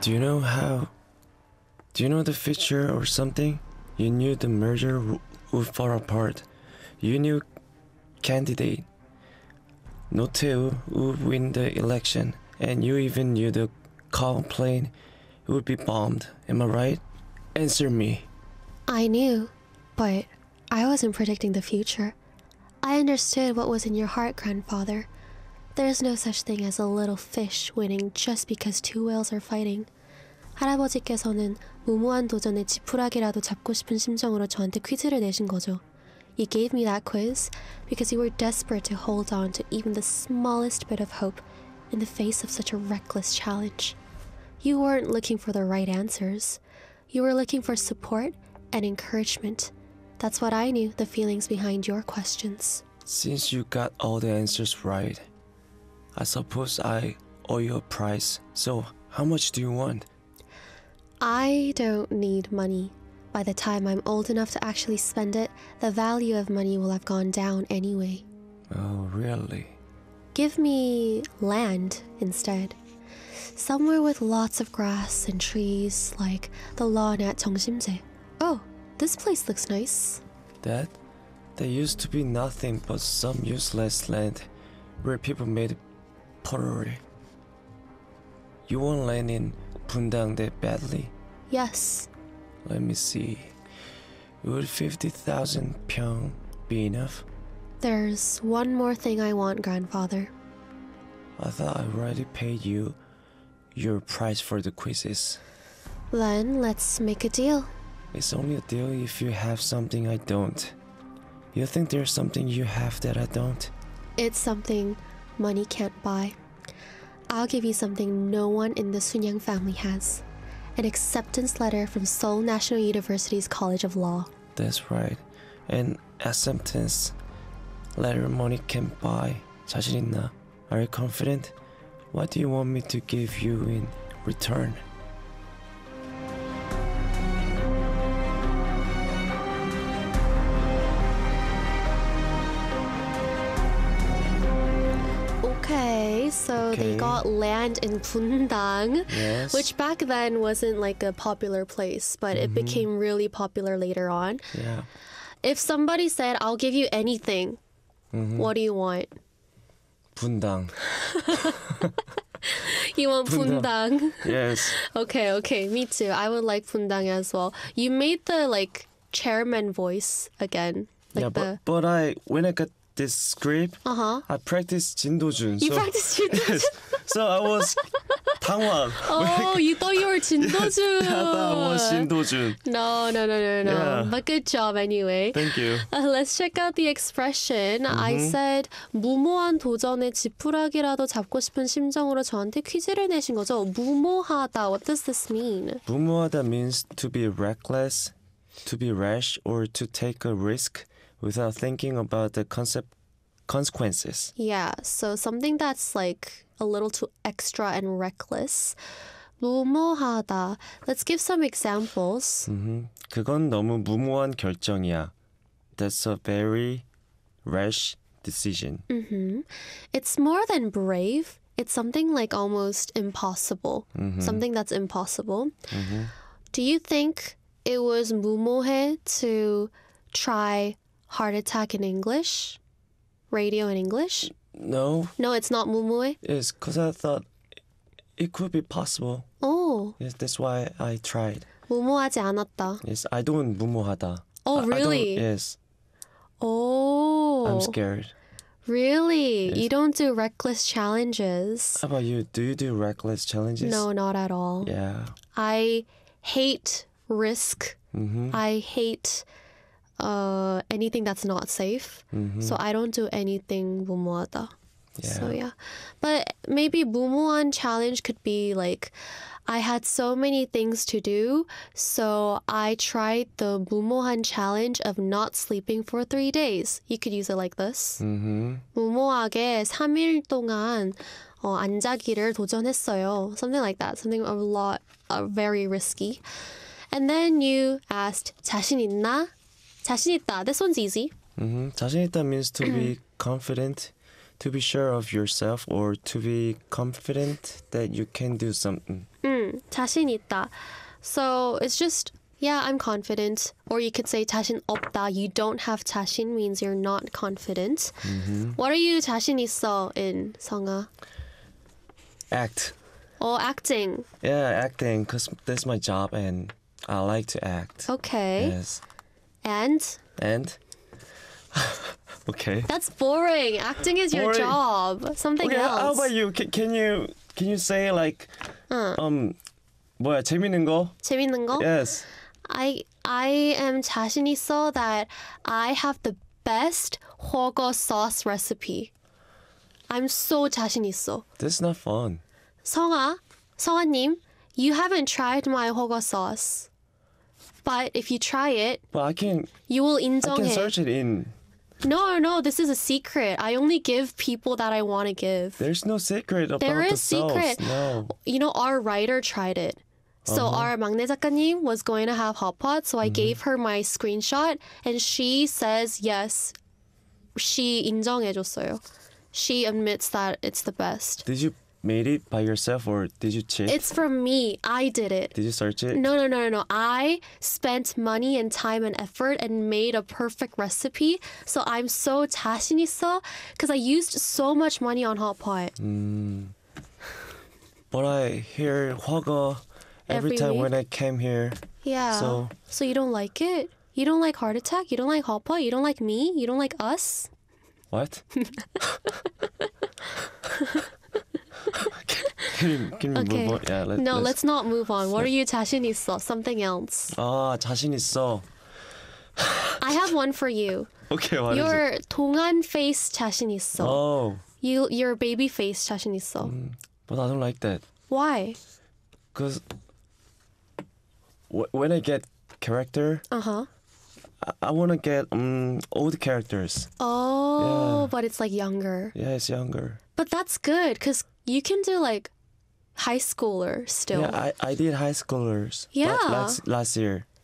Do you know how? Do you know the future or something? You knew the merger would fall apart. You knew candidate Notteu would win the election, and you even knew the Kong plane would be bombed. Am I right? Answer me. I knew, but I wasn't predicting the future. I understood what was in your heart, grandfather. There's no such thing as a little fish winning just because two whales are fighting. 할아버지께서는 무모한 도전에 지푸라기라도 잡고 싶은 심정으로 저한테 퀴즈를 내신 거죠. You gave me that quiz because you were desperate to hold on to even the smallest bit of hope in the face of such a reckless challenge. You weren't looking for the right answers. You were looking for support and encouragement. That's what I knew, the feelings behind your questions. Since you got all the answers right, I suppose I owe you a prize. So, how much do you want? I don't need money. By the time I'm old enough to actually spend it, the value of money will have gone down anyway. Oh, really? Give me land instead. Somewhere with lots of grass and trees, like the lawn at 정심제. Oh, this place looks nice. That? There used to be nothing but some useless land where people made pottery. You want land in Bundang that badly? Yes. Let me see. Would 50,000 pyong be enough? There's one more thing I want, grandfather. I thought I already paid you your price for the quizzes. Then let's make a deal. It's only a deal if you have something I don't. You think there's something you have that I don't? It's something money can't buy. I'll give you something no one in the Sunyang family has. An acceptance letter from Seoul National University's College of Law. That's right. An acceptance letter money can buy. 자신 있나? Are you confident? What do you want me to give you in return? So they got land in Bundang, Yes. which back then wasn't like a popular place, but it became really popular later on. Yeah. If somebody said, I'll give you anything, what do you want? Bundang. You want Bundang? Yes. Okay, me too. I would like Bundang as well. You made the like chairman voice again. Like Yeah, but when I got this script, I practiced 진도준. You practiced Jindoju? So I was 당황. Oh, you thought you were Jindoju. I thought I was 진도준. No. Yeah. But good job anyway. Thank you. Let's check out the expression. I said 무모한 도전에 지푸라기라도 잡고 싶은 심정으로 저한테 퀴즈를 내신 거죠. 무모하다. What does this mean? 무모하다 means to be reckless, to be rash, or to take a risk without thinking about the consequences. Yeah, so something that's like a little too extra and reckless. 무모하다. Let's give some examples. 그건 너무 무모한 결정이야. That's a very rash decision. It's more than brave. It's something like almost impossible. Something that's impossible. Do you think it was 무모해 to try heart attack in English? Radio in English? No, No, it's not 무모해? it's because I thought it could be possible. Oh, Yes, that's why I tried. 무모하지 않았다. Yes, I don't 무모하다. Oh, I don't, really? yes, Oh. I'm scared. Really? Yes. You don't do reckless challenges? How about you? Do you do reckless challenges? No, not at all. Yeah. I hate risk. I hate anything that's not safe. So I don't do anything 무모하다. Yeah. So yeah. But maybe 무모한 challenge could be like, I had so many things to do, so I tried the 무모한 challenge of not sleeping for 3 days. You could use it like this. 무모하게 3일 동안 안 자기를 도전했어요. Something like that. Something a lot, very risky. And then you asked, 자신 있나? 자신 있다. This one's easy. 자신 있다 means to be confident, to be sure of yourself, or to be confident that you can do something. 자신 있다. So it's just, yeah, I'm confident. Or you could say 자신 없다. You don't have 자신 means you're not confident. What are you 자신 있어 in, 성아? Act. Oh, acting. Yeah, acting, because that's my job and I like to act. Okay. Yes. And? Okay. That's boring. Acting is your Boring. job. Something Okay, else. how about you? Can you say like 뭐야 재밌는 거? 재밌는 거? Yes. I am 자신 있어 that I have the best 허거 sauce recipe. I'm so 자신 있어. That's not fun. 성아님, you haven't tried my 허거 sauce. But if you try it, But you will I can 인정해. search it in. No, this is a secret. I only give people that I want to give. There's no secret about There the is sauce. secret. No. You know, our writer tried it. So our 막내 작가님 was going to have hot pot, so I gave her my screenshot, and she says yes. She 인정해줬어요. She admits that it's the best. Did you made it by yourself or did you check? It's from me. I did it. Did you search it? No. I spent money and time and effort and made a perfect recipe. So I'm so 자신 있어 because I used so much money on hot pot. But I hear 화가 every Every time week? when I came here. Yeah. So you don't like it? You don't like Heart Attack? You don't like hot pot? You don't like me? You don't like us? What? Can we move on? Yeah, Let's not move on. What are you 자신 있어? Something else. 아, 자신 있어. I have one for you. Okay, what is it? Your 동안 face 자신 있어. Oh, Your baby face 자신 있어. but I don't like that. Why? Because when I get character, Uh-huh. I want to get old characters. Oh, Yeah. but it's like younger. Yeah, it's younger. But that's good because you can do like high schooler still. Yeah, I did high schoolers. Yeah. Last year.